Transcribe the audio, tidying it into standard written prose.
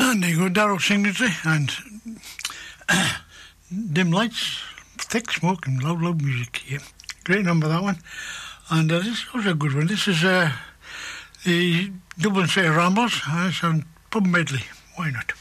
There you go, Darrell Singleton and Dim Lights, Thick Smoke and Loud Loud Music. Yeah. Great number, that one. And this is also a good one. This is the Dublin City Ramblers. It's on Pub Medley. Why not?